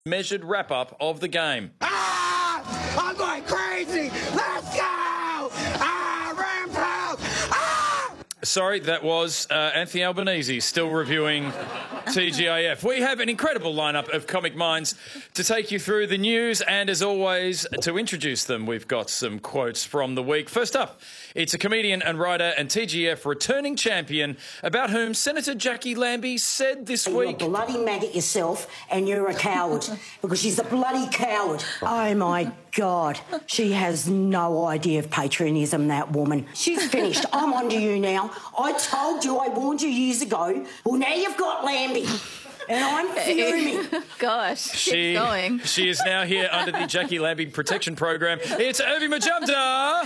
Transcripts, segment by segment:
Measured wrap-up of the game. I'm going crazy! Let's go! Rampage! Sorry, that was Anthony Albanese still reviewing TGIF. We have an incredible lineup of comic minds to take you through the news, and as always, to introduce them, we've got some quotes from the week. First up, it's a comedian and writer and TGF returning champion about whom Senator Jackie Lambie said this week... You're a bloody maggot yourself, and you're a coward, because she's a bloody coward. Oh, my God. She has no idea of patriotism, that woman. She's finished. I'm on to you now. I told you, I warned you years ago. Well, now you've got Lambie. And I'm fuming. Gosh, keep going. She is now here under the Jackie Lambie Protection Program. It's Urvi Majumdar.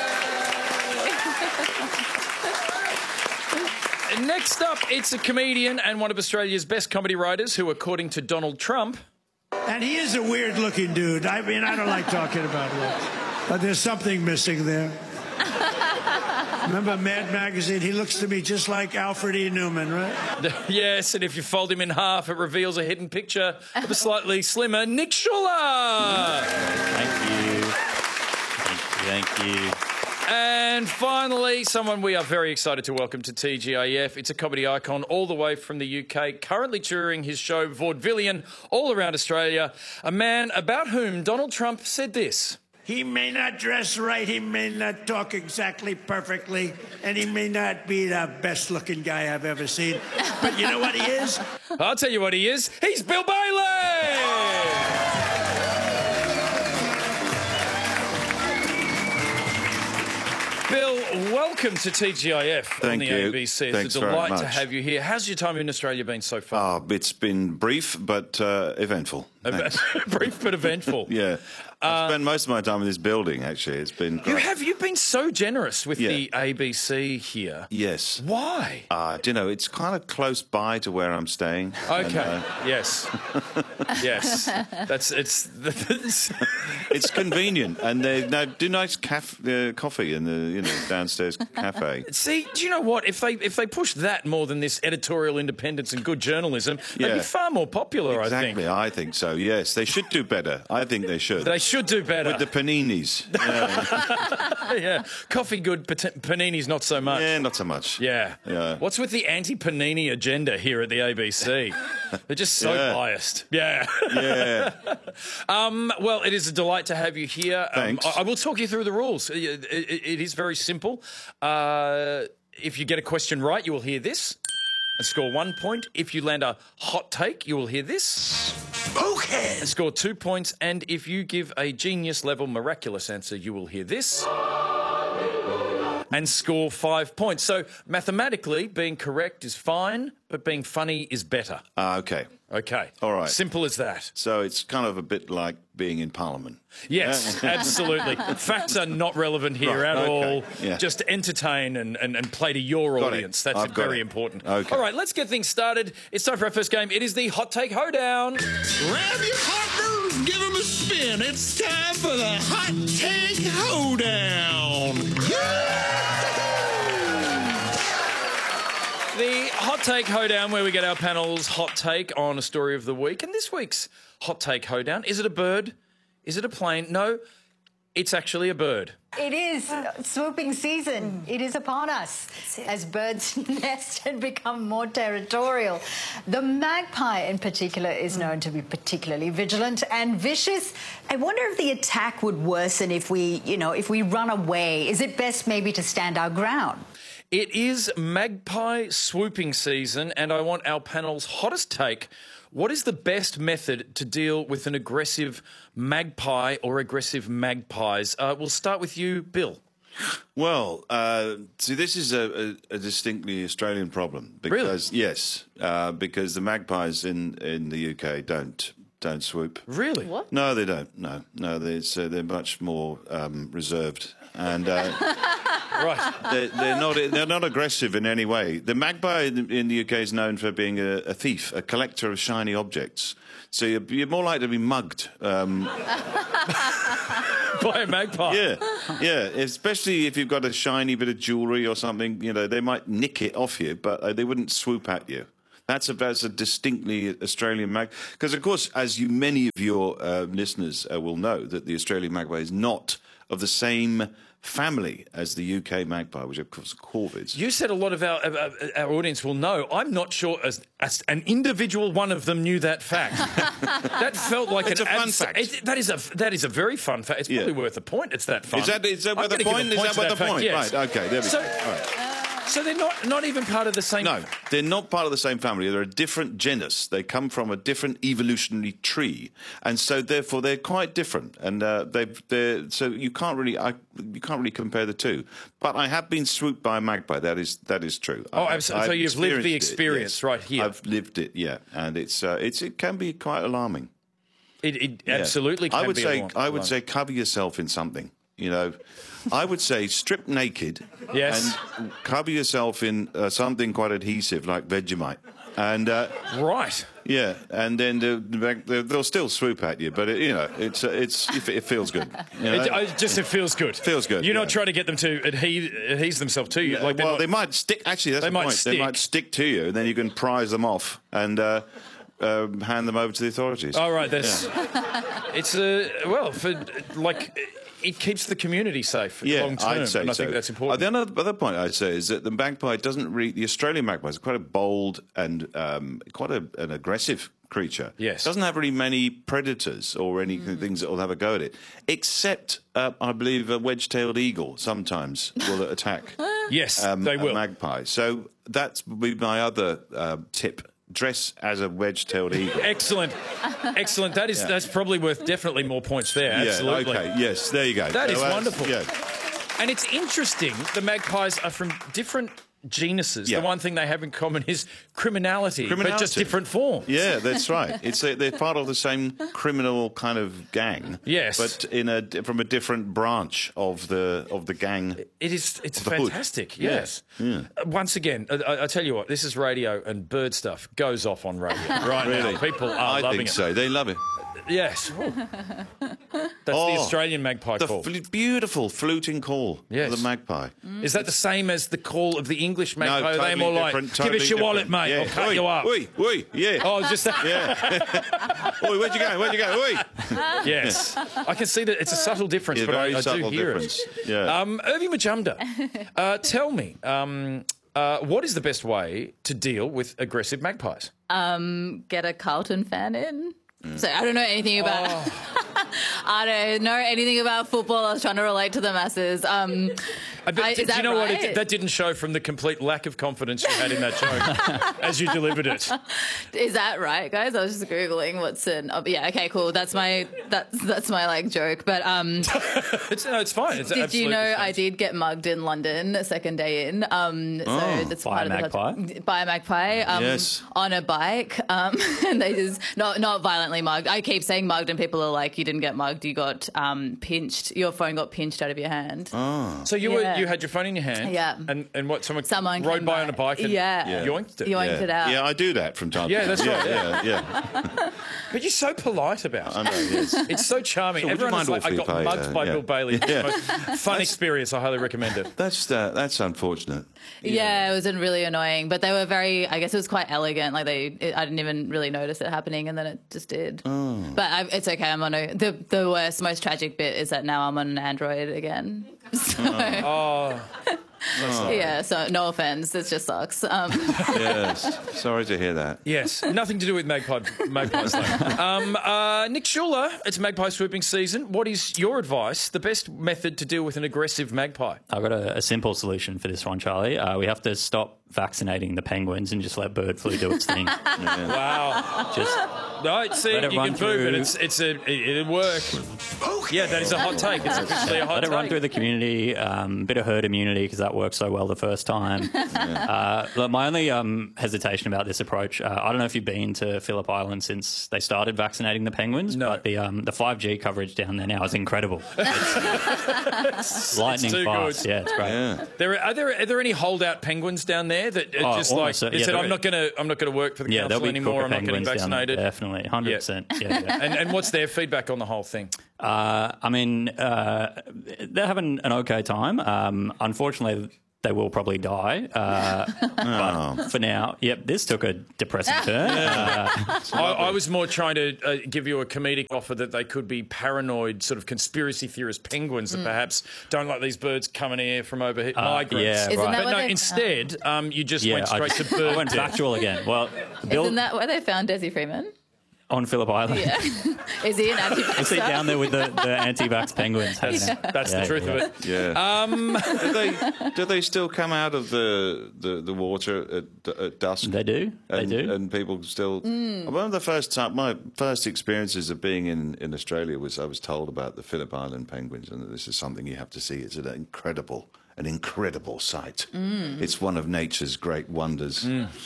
Next up, it's a comedian and one of Australia's best comedy writers who, according to Donald Trump... And he is a weird-looking dude. I mean, I don't like talking about looks, but there's something missing there. Remember Mad Magazine? He looks to me just like Alfred E. Newman, right? Yes, and if you fold him in half, it reveals a hidden picture of a slightly slimmer Nick Schuller. Thank you. And finally, someone we are very excited to welcome to TGIF. It's a comedy icon all the way from the UK, currently touring his show Vaudevillian all around Australia. A man about whom Donald Trump said this. He may not dress right, he may not talk exactly perfectly, and he may not be the best-looking guy I've ever seen. But you know what he is? I'll tell you what he is. He's Bill Bailey! Bill, welcome to TGIF on the ABC. It's a delight to have you here. How's your time in Australia been so far? It's been brief but eventful. Brief but eventful. Yeah. I've spent most of my time in this building, actually. It's been great. You've been so generous with the ABC here. Yes. Why? Do you know, it's kind of close by to where I'm staying. Okay. And, yes. Yes. It's convenient, and they do nice coffee in the downstairs cafe. See, do you know what? If they push that more than this editorial independence and good journalism, they'd be far more popular. Exactly. I think so. Yes, they should do better. I think they should. They should do better. With the paninis. Yeah. Coffee good, paninis not so much. Yeah, not so much. Yeah. What's with the anti-panini agenda here at the ABC? They're just so biased. Yeah. Yeah. Well, it is a delight to have you here. Thanks. I will talk you through the rules. It is very simple. If you get a question right, you will hear this and score 1 point. If you land a hot take, you will hear this. Okay. And score 2 points. And if you give a genius-level miraculous answer, you will hear this and score 5 points. So mathematically, being correct is fine, but being funny is better. Okay. Okay. All right. Simple as that. So it's kind of a bit like being in Parliament. Yes, absolutely. Facts are not relevant here at all. Yeah. Just entertain and play to your audience. That's very important. Okay. All right, let's get things started. It's time for our first game. It is the Hot Take Hoedown. Grab your partners, give them a spin. It's time for the Hot Take Hoedown. The Hot Take Hoedown, where we get our panel's hot take on a story of the week. And this week's Hot Take Hoedown, is it a bird? Is it a plane? No, it's actually a bird. It is swooping season. It is upon us as birds nest and become more territorial. The magpie in particular is known to be particularly vigilant and vicious. I wonder if the attack would worsen if we run away. Is it best maybe to stand our ground? It is magpie swooping season, and I want our panel's hottest take. What is the best method to deal with an aggressive magpie or aggressive magpies? We'll start with you, Bill. Well, see, this is a distinctly Australian problem. Because, really? Yes, because the magpies in the UK don't swoop. Really? What? No, they don't. No, they're much more reserved. And right, they're not aggressive in any way. The magpie in the UK is known for being a thief, a collector of shiny objects. So you're more likely to be mugged by a magpie. Yeah, especially if you've got a shiny bit of jewellery or something. They might nick it off you, but they wouldn't swoop at you. That's a distinctly Australian magpie. Because, of course, as many of your listeners will know, that the Australian magpie is not of the same family as the UK magpie, which of course are corvids. You said a lot of our audience will know. I'm not sure as an individual one of them knew that fact. That felt like it's a fun fact. That is a very fun fact. It's probably worth a point. It's that fun. Is that worth a point? Is that worth a point? Yes. Right. Okay. There we go. All right. So they're not even part of the same... No, they're not part of the same family. They're a different genus. They come from a different evolutionary tree, and so therefore they're quite different. And so you can't really compare the two. But I have been swooped by a magpie. That is true. Oh, absolutely. So you've lived the experience right here. I've lived it, yeah, and it can be quite alarming. It absolutely can be alarming. I would say cover yourself in something. You know, I would say strip naked and cover yourself in something quite adhesive like Vegemite. And right, yeah, and then they'll still swoop at you, but it feels good. You know? It feels good. Feels good. You're not trying to get them to adhese themselves to you. They might stick. Actually, that's the point. They might stick to you, and then you can prise them off and hand them over to the authorities. All right, it's it keeps the community safe long term, I'd say and I think that's important. The other point I'd say is that the magpie the Australian magpie is quite a bold and quite an aggressive creature. Yes. Doesn't have really many predators or any things that will have a go at it, except, I believe, a wedge-tailed eagle sometimes will attack yes, they will. A magpie. So that's my other tip. Dress as a wedge-tailed eagle. Excellent. That's probably worth definitely more points there. Absolutely. Okay. Yes. There you go. That is wonderful. Yeah. And it's interesting. The magpies are from different genuses. Yeah. The one thing they have in common is criminality, but just different forms. Yeah, that's right. They're part of the same criminal kind of gang. Yes, but from a different branch of the gang. It's fantastic. Yes. Yeah. Once again, I tell you what, this is radio, and bird stuff goes off on radio right really? now. People are loving it. I think so. They love it. Yes. That's the Australian magpie call. Beautiful fluting call of the magpie. Is that the same as the call of the English magpie? No, totally Are they more like, different, give us your wallet, mate, I'll cut you up. Oi, yeah. Oh, just that. Yeah. Oi, where'd you go? Oi. Yes. I can see that it's a subtle difference, but I do hear it. Yeah. Irving Majumdar, tell me, what is the best way to deal with aggressive magpies? Get a Carlton fan in. So I don't know anything about. I don't know anything about football. I was trying to relate to the masses. Do you know what? That didn't show from the complete lack of confidence you had in that joke as you delivered it. Is that right, guys? I was just googling what's an. Yeah, okay, cool. That's my like joke. But it's fine. It's did you know I did get mugged in London second day in? So that's by a magpie. By a magpie. Yes. On a bike. And they just not violently mugged. I keep saying mugged, and people are like, "You didn't get mugged. You got pinched. Your phone got pinched out of your hand." Oh. So you had your phone in your hand. Yeah. And what? Someone came rode by on a bike and yoinked it. Yoinked it out. Yeah, I do that from time to time. Yeah, that's right. Yeah. But you're so polite about it. I know, yes. It's so charming. So Everyone's like, I got mugged by Bill Bailey. It's the most fun experience. I highly recommend it. That's unfortunate. Yeah, it was really annoying. But they were I guess it was quite elegant. Like I didn't even really notice it happening, and then it just did. Oh. But it's okay. I'm on the worst, most tragic bit is that now I'm on an Android again. So, yeah, so no offense, it just sucks. Yes, sorry to hear that. Yes, nothing to do with magpies though. Nick Schuler, it's magpie swooping season. What is your advice, the best method to deal with an aggressive magpie? I've got a simple solution for this one, Charlie. We have to stop vaccinating the penguins and just let bird flu do its thing. Wow. You can prove it. It'll work. Yeah, that is a hot take. It's officially a hot take. Let it run through the community, bit of herd immunity because that worked so well the first time. Look, my only hesitation about this approach, I don't know if you've been to Phillip Island since they started vaccinating the penguins, but the 5G coverage down there now is incredible. It's lightning fast. Good. Yeah, it's great. Yeah. Are there any holdout penguins down there that just like they said, I'm not going to work for the council anymore. I'm not getting vaccinated. Definitely, 100%. Yeah. And what's their feedback on the whole thing? I mean, they're having an okay time. Unfortunately, they will probably die. But for now, yep, this took a depressing turn. I was more trying to give you a comedic offer that they could be paranoid, sort of conspiracy theorist penguins that perhaps don't like these birds coming here from overhead, migrants. Yeah, Isn't right. that But what no, they've- instead, you just went straight to bird I went death. factual again. Well, Bill Isn't that where they found Desi Freeman? on Phillip Island. Yeah. Is he an anti-vaxxer? Was he down there with the anti-vax penguins? hanging out? That's the truth of it. Yeah. Do they still come out of the water at dusk? They do. And, They do. And people still. One of the my first experiences of being in Australia was I was told about the Phillip Island penguins, and this is something you have to see. It's an incredible sight. It's one of nature's great wonders.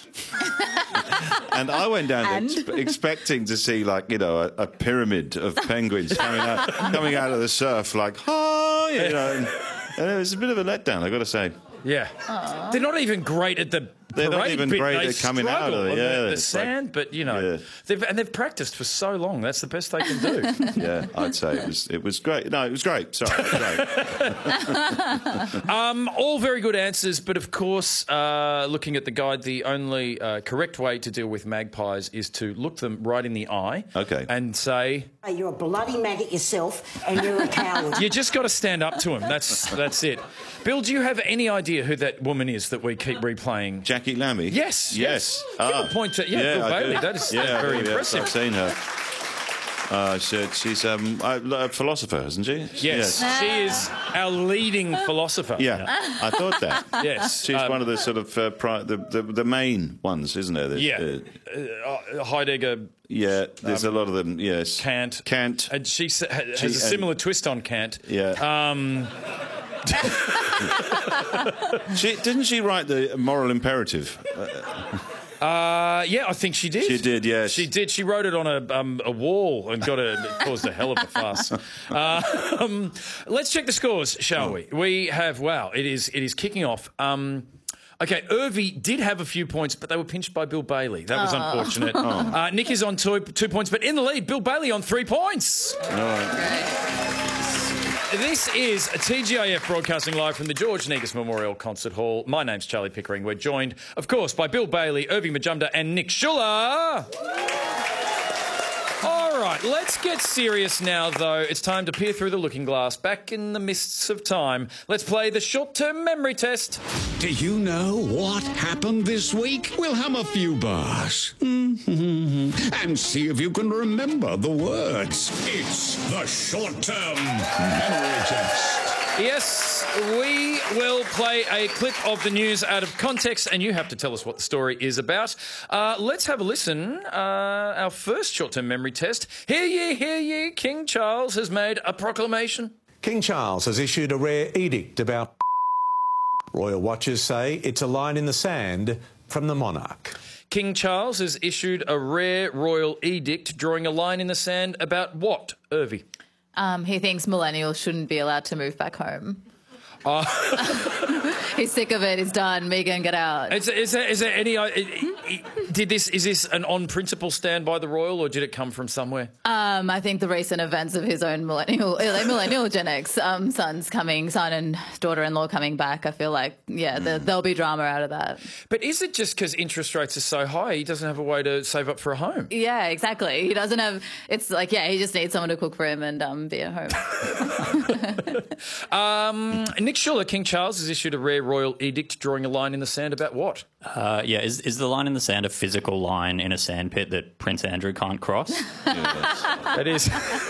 And I went down there expecting to see, like, a pyramid of penguins coming out of the surf, like, and it was a bit of a letdown, I've got to say. Yeah. They're not even great at the They're not parade even bit. great They at coming out struggle of it, on yeah. the It's like- sand, but, they've practiced for so long. That's the best they can do. Yeah, I'd say it was great. No, it was great. Sorry, it was great. All very good answers, but of course, looking at the guide, the only correct way to deal with magpies is to look them right in the eye and say... Hey, you're a bloody maggot yourself and you're a coward. You just got to stand up to him. That's it. Bill, do you have any idea who that woman is that we keep replaying? Jackie Lammy? Yes. Give a point to... Yeah, Bill I Bailey. do. That's very impressive. I've seen her. She's a philosopher, isn't she? Yes, she is our leading philosopher. Yeah, I thought that. Yes. She's one of the sort of the main ones, isn't there? Heidegger. Yeah, there's a lot of them. Yes, Kant. And she has a similar twist on Kant. Yeah. Didn't she write the Moral Imperative? Yeah, I think she did. She did, yes. She did. She wrote it on a wall and it caused a hell of a fuss. Let's check the scores, shall we? We have, it is kicking off. Okay, Irvie did have a few points, but they were pinched by Bill Bailey. That was unfortunate. Nick is on 2 points, but in the lead, Bill Bailey on 3 points. All right. This is TGIF broadcasting live from the George Negus Memorial Concert Hall. My name's Charlie Pickering. We're joined, of course, by Bill Bailey, Irving Majumdar and Nick Schuller. All right, let's get serious now, though. It's time to peer through the looking glass, back in the mists of time. Let's play the short-term memory test. Do you know what happened this week? We'll hum a few bars and see if you can remember the words. It's the short-term memory test. Yes, we will play a clip of the news out of context, and you have to tell us what the story is about. Let's have a listen. Our first short-term memory test. Hear ye, King Charles has made a proclamation. King Charles has issued a rare edict about royal watchers say it's a line in the sand from the monarch. King Charles has issued a rare royal edict drawing a line in the sand about what, Irvie? He thinks millennials shouldn't be allowed to move back home. He's sick of it. He's done. Megan, get out. Is there any? Is this an on principle stand by the royal, or did it come from somewhere? I think the recent events of his own millennial Gen X son and daughter-in-law coming back. I feel like there'll be drama out of that. But is it just because interest rates are so high, he doesn't have a way to save up for a home? Yeah, exactly. He doesn't have. It's like he just needs someone to cook for him and be at home. Nick Schuller, King Charles has issued a rare royal edict drawing a line in the sand about what? Is the line in the sand a physical line in a sandpit that Prince Andrew can't cross? That is.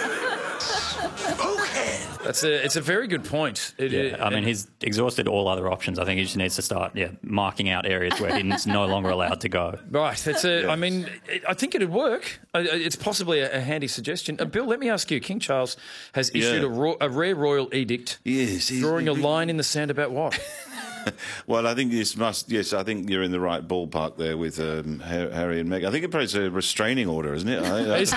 It's a very good point. He's exhausted all other options. I think he just needs to start marking out areas where he's no longer allowed to go. Right. I think it'd work. It's possibly a handy suggestion. Bill, let me ask you. King Charles has issued a rare royal edict drawing a line in the sand about what? Well, I think I think you're in the right ballpark there with Harry and Meghan. I think it's a restraining order, isn't it?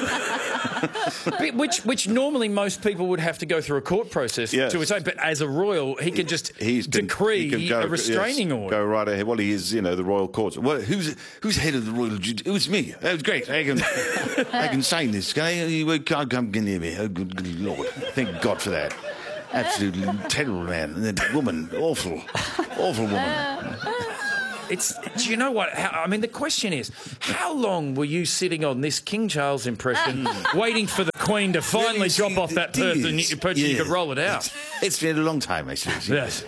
which normally most people would have to go through a court process to its own. But as a royal, he can just decree a restraining order. Go right ahead. Well, he is, the royal court. Well, who's head of the royal? It was me. That was great. I can sign this guy. You can't come near me. Oh, good Lord! Thank God for that. Absolutely terrible man. And then woman, awful woman. Do you know what? The question is, how long were you sitting on this King Charles impression, waiting for the Queen to finally drop off that person you could roll it out? It's been a long time, actually. Yes.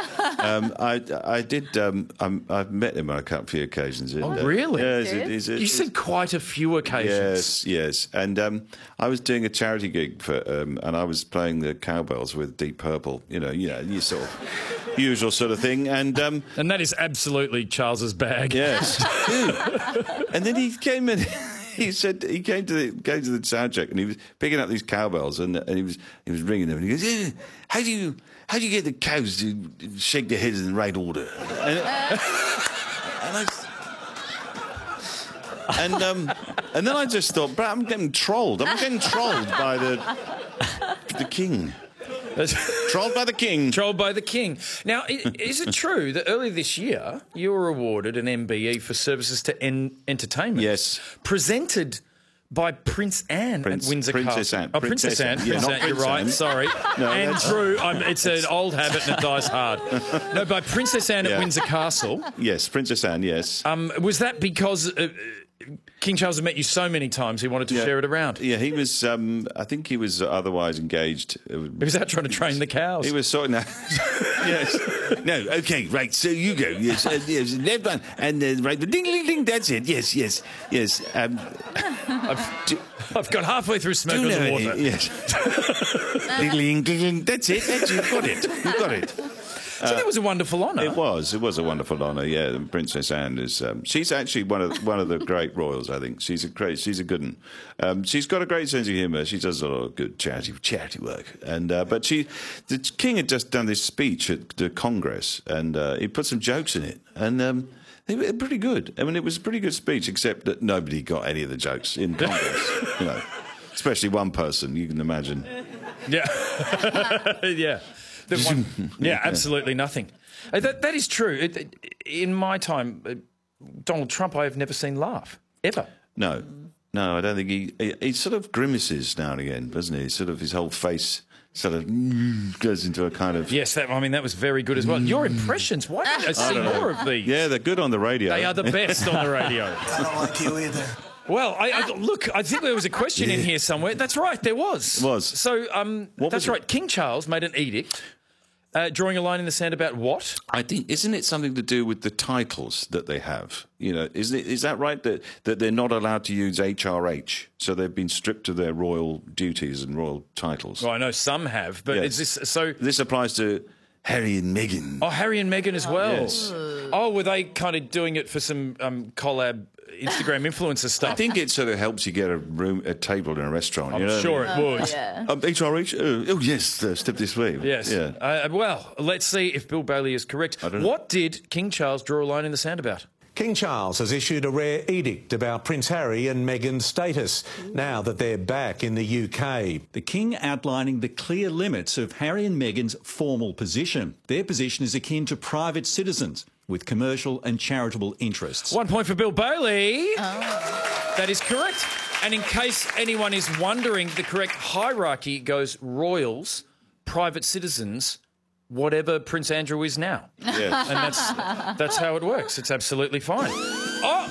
I've met him on a few occasions. Oh, really? You said quite a few occasions. Yes. And I was doing a charity gig for, and I was playing the cowbells with Deep Purple. You sort of usual sort of thing. And that is absolutely Charles's bag. Yes. And then he came in. He said he came to the sound check and he was picking up these cowbells and he was ringing them and he goes, yeah, how do you get the cows to shake their heads in the right order? And then I just thought, but I'm getting trolled. I'm getting trolled by the king. Trolled by the king. Trolled by the king. Now, is it true that earlier this year you were awarded an MBE for services to entertainment? Yes. Presented by Prince Anne at Windsor Princess Castle. Anne. Oh, Princess Anne. Yeah, not You're Prince right, Anne. sorry. No, Andrew, it's an old habit and it dies hard. No, by Princess Anne at Windsor Castle. Yes, Princess Anne, yes. Was that because King Charles had met you so many times he wanted to share it around? Yeah, he was, I think he was otherwise engaged. He was out trying to train the cows. He was sorting out. Yes. No, okay, right, so you go. Yes, yes, left one. And right, the ding-a-ling-ding, that's it. Yes. I've got halfway through Smoke on the Water. Yes. Ding-a-ling-ding, that's it. You've got it. So that was a wonderful honour. It was a wonderful honour. Yeah, Princess Anne is. She's actually one of the great royals. I think she's a good one. She's got a great sense of humour. She does a lot of good charity work. And but the king had just done this speech at the Congress, and he put some jokes in it, and they were pretty good. I mean, it was a pretty good speech, except that nobody got any of the jokes in Congress. Especially one person. You can imagine. Yeah. Yeah. Absolutely nothing. That is true. In my time, Donald Trump, I have never seen laugh, ever. No, I don't think he sort of grimaces now and again, doesn't he? Sort of his whole face sort of goes into a kind of... Yes, that was very good as well. Your impressions, why don't I see more of these? Yeah, they're good on the radio. They are the best on the radio. I don't like you either. Well, I think there was a question in here somewhere. That's right, there was. So, that's right, King Charles made an edict drawing a line in the sand about what? I think, isn't it something to do with the titles that they have? Is that right, that they're not allowed to use HRH, so they've been stripped of their royal duties and royal titles? Well, I know some have, but is this so? This applies to Harry and Meghan. Oh, Harry and Meghan as well. Yes. Oh, were they kind of doing it for some collab Instagram influencer stuff? I think it sort of helps you get a table in a restaurant. I'm sure it would. HRH? Oh, yes, step this way. Yes. Yeah. Well, let's see if Bill Bailey is correct. I don't know. What did King Charles draw a line in the sand about? King Charles has issued a rare edict about Prince Harry and Meghan's status now that they're back in the UK. The King outlining the clear limits of Harry and Meghan's formal position. Their position is akin to private citizens with commercial and charitable interests. 1 point for Bill Bailey. That is correct. And in case anyone is wondering, the correct hierarchy goes royals, private citizens, whatever Prince Andrew is now. Yes. And that's how it works. It's absolutely fine. Oh!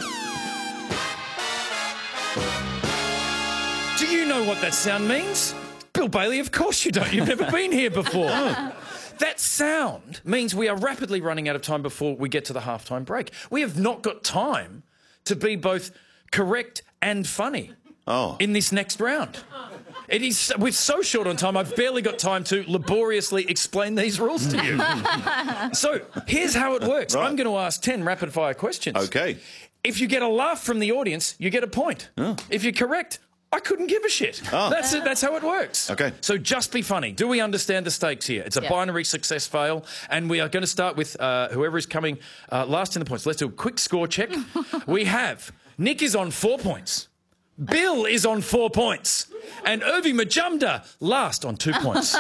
Do you know what that sound means? Bill Bailey, of course you don't. You've never been here before. That sound means we are rapidly running out of time before we get to the halftime break. We have not got time to be both correct and funny in this next round. We're so short on time, I've barely got time to laboriously explain these rules to you. So here's how it works. Right. I'm going to ask 10 rapid-fire questions. Okay. If you get a laugh from the audience, you get a point. Oh. If you're correct, I couldn't give a shit. Oh. That's it. That's how it works. Okay. So just be funny. Do we understand the stakes here? It's a binary success fail, and we are going to start with whoever is coming last in the points. Let's do a quick score check. We have Nick is on 4 points. Bill is on 4 points. And Urvi Majumdar last on 2 points.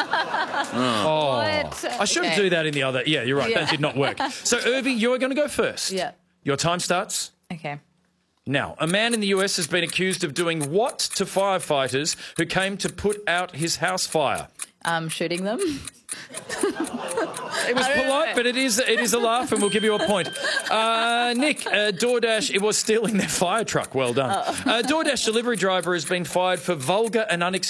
I shouldn't do that in the other. Yeah, you're right. That did not work. So, Urvi, you are going to go first. Yeah. Your time starts. Okay. Now, a man in the US has been accused of doing what to firefighters who came to put out his house fire? Shooting them. It was polite, but it is a laugh, and we'll give you a point. Nick, DoorDash, it was stealing their fire truck. Well done. DoorDash delivery driver has been fired for vulgar and unacceptable